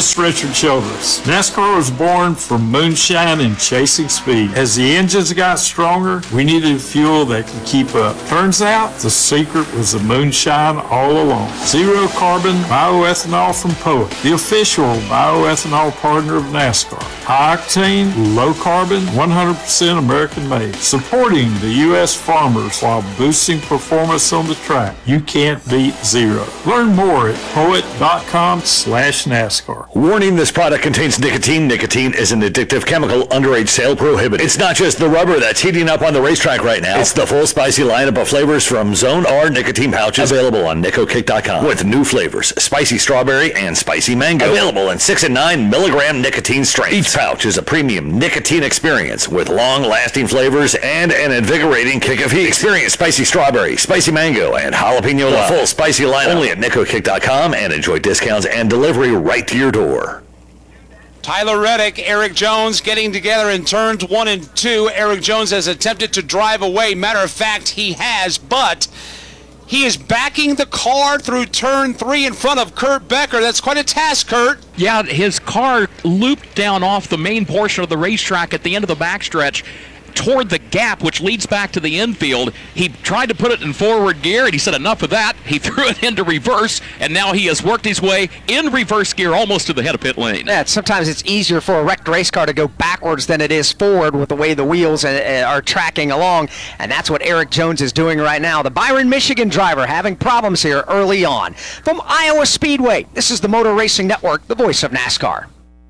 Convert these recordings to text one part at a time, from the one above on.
is Richard Childress. NASCAR was born from moonshine and chasing speed. As the engines got stronger, we needed fuel that could keep up. Turns out, the secret was the moonshine all along. Zero carbon bioethanol from Poet, the official bioethanol partner of NASCAR. High octane, low carbon, 100% American made. Supporting the U.S. farmers while boosting performance on the track. You can't beat zero. Learn more at poet.com/NASCAR. Warning, this product contains nicotine. Nicotine is an addictive chemical. Underage sale prohibited. It's not just the rubber that's heating up on the racetrack right now. It's the full spicy lineup of flavors from Zone R nicotine pouches available on NicoKick.com with new flavors, spicy strawberry and spicy mango. Available in 6 and 9 milligram nicotine strengths. Each pouch is a premium nicotine experience with long-lasting flavors and an invigorating kick of heat. Experience spicy strawberry, spicy mango, and jalapeno love. The full spicy lineup only at NicoKick.com and enjoy discounts and delivery right to your door. Tyler Reddick, Eric Jones getting together in turns 1 and 2. Eric Jones has attempted to drive away. Matter of fact, he has, but he is backing the car through turn 3 in front of Kurt Becker. That's quite a task, Kurt. Yeah, his car looped down off the main portion of the racetrack at the end of the backstretch toward the gap, which leads back to the infield. He tried to put it in forward gear, and he said enough of that. He threw it into reverse, and now he has worked his way in reverse gear almost to the head of pit lane. Yeah, sometimes it's easier for a wrecked race car to go backwards than it is forward with the way the wheels are tracking along, and that's what Eric Jones is doing right now. The Byron, Michigan driver having problems here early on. From Iowa Speedway, this is the Motor Racing Network, the voice of NASCAR.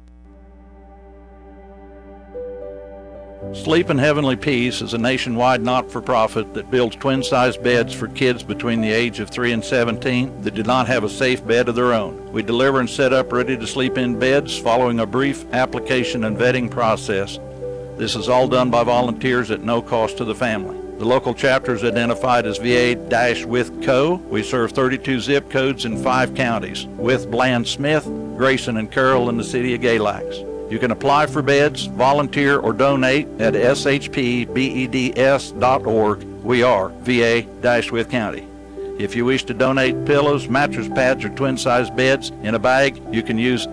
Sleep in Heavenly Peace is a nationwide not-for-profit that builds twin-size beds for kids between the age of 3 and 17 that do not have a safe bed of their own. We deliver and set up ready-to-sleep-in beds following a brief application and vetting process. This is all done by volunteers at no cost to the family. The local chapter is identified as VA-with Co. We serve 32 zip codes in 5 counties, with Bland Smith, Grayson, and Carroll in the city of Galax. You can apply for beds, volunteer, or donate at shpbeds.org. We are VA-with County. If you wish to donate pillows, mattress pads, or twin-size beds in a bag, you can use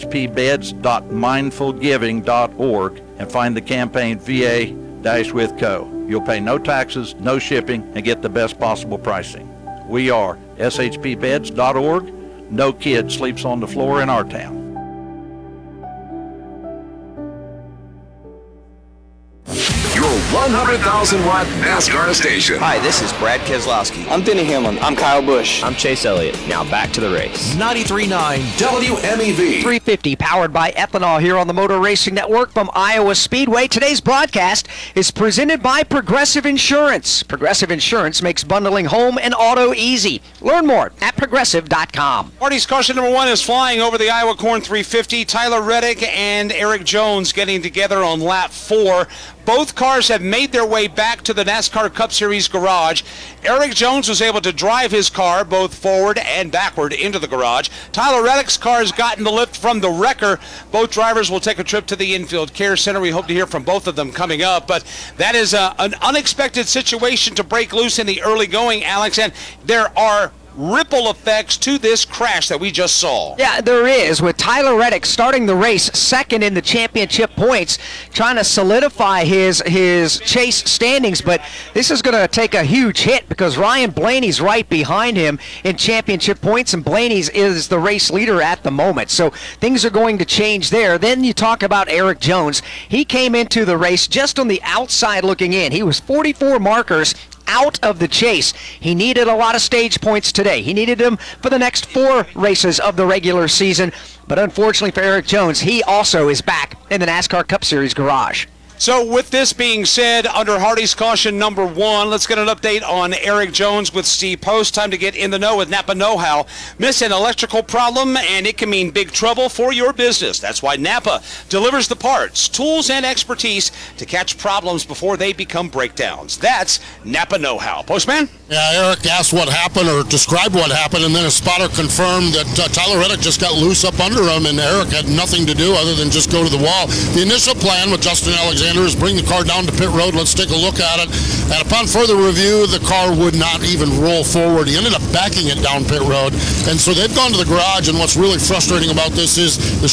shpbeds.mindfulgiving.org and find the campaign VA-with Co. You'll pay no taxes, no shipping, and get the best possible pricing. We are shpbeds.org. No kid sleeps on the floor in our town. Your 100,000-watt NASCAR station. Hi, this is Brad Keselowski. I'm Denny Hamlin. I'm Kyle Busch. I'm Chase Elliott. Now back to the race. 93.9 WMEV. 350 powered by ethanol here on the Motor Racing Network from Iowa Speedway. Today's broadcast is presented by Progressive Insurance. Progressive Insurance makes bundling home and auto easy. Learn more at progressive.com. Marty's caution number 1 is flying over the Iowa Corn 350. Tyler Reddick and Eric Jones getting together on lap 4. Both cars have made their way back to the NASCAR Cup Series garage. Eric Jones was able to drive his car both forward and backward into the garage. Tyler Reddick's car has gotten the lift from the wrecker. Both drivers will take a trip to the Infield Care Center. We hope to hear from both of them coming up. But that is an unexpected situation to break loose in the early going, Alex. And there are ripple effects to this crash that we just saw. Yeah, there is, with Tyler Reddick starting the race second in the championship points, trying to solidify his chase standings, but this is going to take a huge hit because Ryan Blaney's right behind him in championship points, and Blaney's is the race leader at the moment, so things are going to change there. Then you talk about Eric Jones. He came into the race just on the outside looking in. He was 44 markers out of the chase. He needed a lot of stage points today. He needed them for the next 4 races of the regular season. But unfortunately for Eric Jones, he also is back in the NASCAR Cup Series garage. So with this being said, under Hardy's caution number 1, let's get an update on Eric Jones with Steve Post. Time to get in the know with Napa Know-How. Miss an electrical problem, and it can mean big trouble for your business. That's why Napa delivers the parts, tools, and expertise to catch problems before they become breakdowns. That's Napa Know-How. Postman? Yeah, Eric asked what happened or described what happened, and then a spotter confirmed that Tyler Reddick just got loose up under him, and Eric had nothing to do other than just go to the wall. The initial plan with Justin Alexander is bring the car down to pit road. Let's take a look at it. And upon further review, the car would not even roll forward. He ended up backing it down pit road. And so they've gone to the garage, and what's really frustrating about this is the